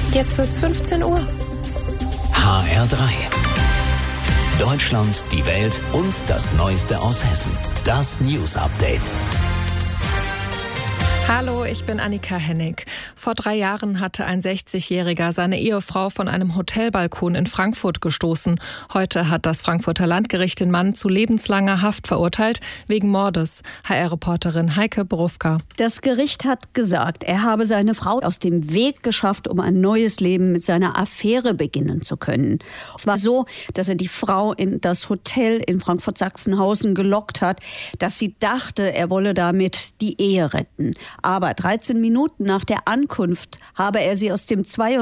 Jetzt wird's 15 Uhr. HR3. Deutschland, die Welt und das Neueste aus Hessen. Das News Update. Hallo, ich bin Annika Hennig. Vor 3 Jahren hatte ein 60-Jähriger seine Ehefrau von einem Hotelbalkon in Frankfurt gestoßen. Heute hat das Frankfurter Landgericht den Mann zu lebenslanger Haft verurteilt, wegen Mordes. HR-Reporterin Heike Borufka. Das Gericht hat gesagt, er habe seine Frau aus dem Weg geschafft, um ein neues Leben mit seiner Affäre beginnen zu können. Es war so, dass er die Frau in das Hotel in Frankfurt-Sachsenhausen gelockt hat, dass sie dachte, er wolle damit die Ehe retten. Aber 13 Minuten nach der Ankunft habe er sie aus dem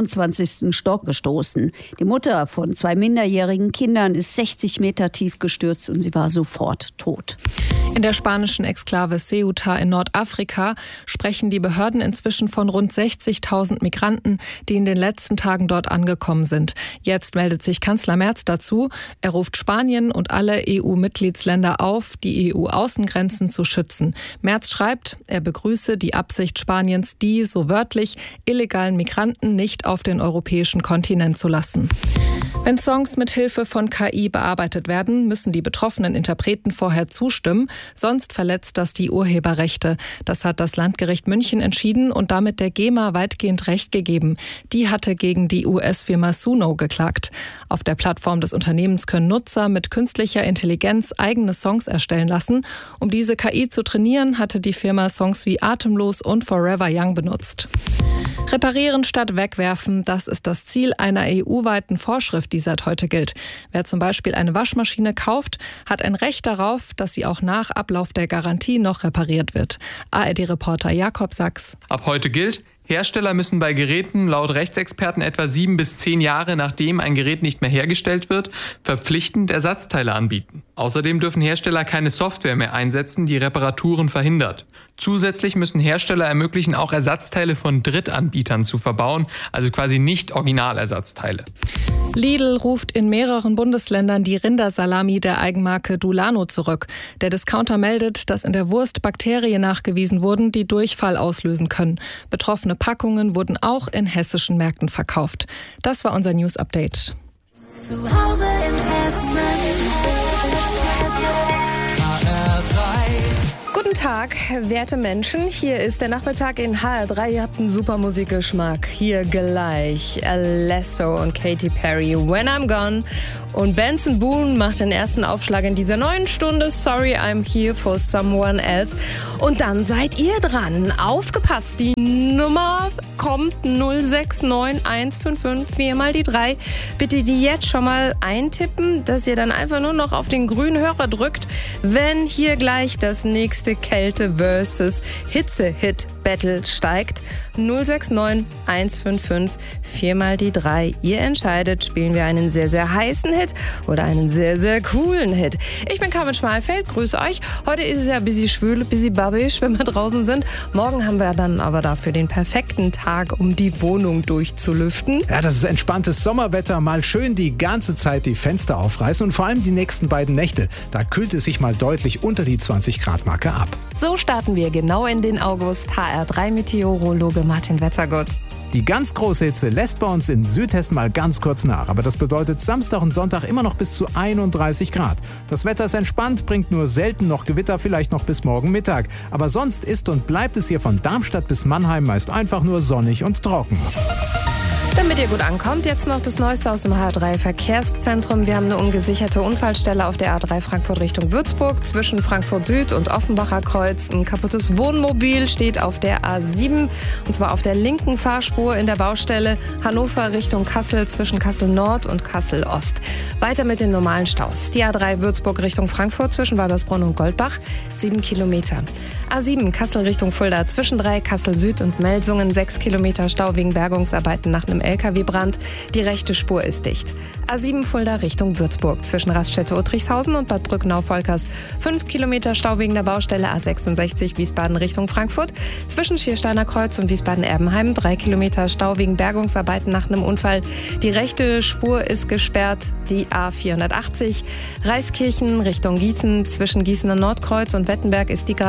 22. Stock gestoßen. Die Mutter von 2 minderjährigen Kindern ist 60 Meter tief gestürzt und sie war sofort tot. In der spanischen Exklave Ceuta in Nordafrika sprechen die Behörden inzwischen von rund 60.000 Migranten, die in den letzten Tagen dort angekommen sind. Jetzt meldet sich Kanzler Merz dazu. Er ruft Spanien und alle EU-Mitgliedsländer auf, die EU-Außengrenzen zu schützen. Merz schreibt, er begrüße die Absicht Spaniens, die, so wörtlich, illegalen Migranten nicht auf den europäischen Kontinent zu lassen. Wenn Songs mit Hilfe von KI bearbeitet werden, müssen die betroffenen Interpreten vorher zustimmen, sonst verletzt das die Urheberrechte. Das hat das Landgericht München entschieden und damit der GEMA weitgehend Recht gegeben. Die hatte gegen die US-Firma Suno geklagt. Auf der Plattform des Unternehmens können Nutzer mit künstlicher Intelligenz eigene Songs erstellen lassen. Um diese KI zu trainieren, hatte die Firma Songs wie Atemlos und Forever Young benutzt. Reparieren statt wegwerfen, das ist das Ziel einer EU-weiten Vorschrift, die seit heute gilt. Wer zum Beispiel eine Waschmaschine kauft, hat ein Recht darauf, dass sie auch nach Ablauf der Garantie noch repariert wird. ARD-Reporter Jakob Sachs. Ab heute gilt: Hersteller müssen bei Geräten laut Rechtsexperten etwa 7 bis 10 Jahre, nachdem ein Gerät nicht mehr hergestellt wird, verpflichtend Ersatzteile anbieten. Außerdem dürfen Hersteller keine Software mehr einsetzen, die Reparaturen verhindert. Zusätzlich müssen Hersteller ermöglichen, auch Ersatzteile von Drittanbietern zu verbauen, also quasi nicht Originalersatzteile. Lidl ruft in mehreren Bundesländern die Rindersalami der Eigenmarke Dulano zurück. Der Discounter meldet, dass in der Wurst Bakterien nachgewiesen wurden, die Durchfall auslösen können. Betroffene Packungen wurden auch in hessischen Märkten verkauft. Das war unser News Update. Zu Hause in Hessen. Guten Tag, werte Menschen. Hier ist der Nachmittag in HR3. Ihr habt einen super Musikgeschmack. Hier gleich Alesso und Katy Perry, When I'm Gone. Und Benson Boone macht den ersten Aufschlag in dieser neuen Stunde. Sorry, I'm here for someone else. Und dann seid ihr dran. Aufgepasst, die Nummer kommt 069155 4 mal die 3. Bitte die jetzt schon mal eintippen, dass ihr dann einfach nur noch auf den grünen Hörer drückt, wenn hier gleich das nächste Kälte versus Hitze-Hit Battle steigt. 069155 4 mal die 3. Ihr entscheidet, spielen wir einen sehr, sehr heißen Hit oder einen sehr, sehr coolen Hit. Ich bin Carmen Schmalfeld, grüße euch. Heute ist es ja ein bisschen schwül, ein bisschen babbisch, wenn wir draußen sind. Morgen haben wir dann aber dafür den perfekten Tag, um die Wohnung durchzulüften. Ja, das ist entspanntes Sommerwetter. Mal schön die ganze Zeit die Fenster aufreißen und vor allem die nächsten beiden Nächte. Da kühlt es sich mal deutlich unter die 20-Grad-Marke ab. So starten wir genau in den August. HR3-Meteorologe Martin Wettergott. Die ganz große Hitze lässt bei uns in Südhessen mal ganz kurz nach. Aber das bedeutet Samstag und Sonntag immer noch bis zu 31 Grad. Das Wetter ist entspannt, bringt nur selten noch Gewitter, vielleicht noch bis morgen Mittag. Aber sonst ist und bleibt es hier von Darmstadt bis Mannheim meist einfach nur sonnig und trocken. Damit ihr gut ankommt, jetzt noch das Neueste aus dem HR3 Verkehrszentrum. Wir haben eine ungesicherte Unfallstelle auf der A3 Frankfurt Richtung Würzburg zwischen Frankfurt Süd und Offenbacher Kreuz. Ein kaputtes Wohnmobil steht auf der A7 und zwar auf der linken Fahrspur in der Baustelle Hannover Richtung Kassel zwischen Kassel Nord und Kassel Ost. Weiter mit den normalen Staus. Die A3 Würzburg Richtung Frankfurt zwischen Weibersbrunn und Goldbach 7 Kilometer. A7 Kassel Richtung Fulda zwischen 3 Kassel Süd und Melsungen 6 Kilometer Stau wegen Bergungsarbeiten nach einem LKW-Brand. Die rechte Spur ist dicht. A7 Fulda Richtung Würzburg zwischen Raststätte-Uttrichshausen und Bad Brückenau-Volkers 5 Kilometer Stau wegen der Baustelle. A66 Wiesbaden Richtung Frankfurt zwischen Schiersteiner Kreuz und Wiesbaden-Erbenheim 3 Kilometer Stau wegen Bergungsarbeiten nach einem Unfall. Die rechte Spur ist gesperrt. Die A480 Reiskirchen Richtung Gießen zwischen Gießener Nordkreuz und Wettenberg ist die gerade wegen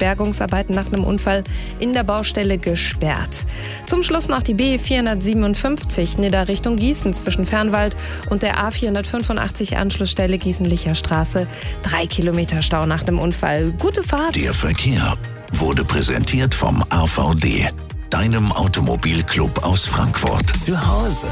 Bergungsarbeiten nach einem Unfall in der Baustelle gesperrt. Zum Schluss noch die B457 Nidda Richtung Gießen zwischen Fernwald und der A485 Anschlussstelle Gießen-Licher Straße. 3 Kilometer Stau nach dem Unfall. Gute Fahrt. Der Verkehr wurde präsentiert vom AVD, deinem Automobilclub aus Frankfurt. Zu Hause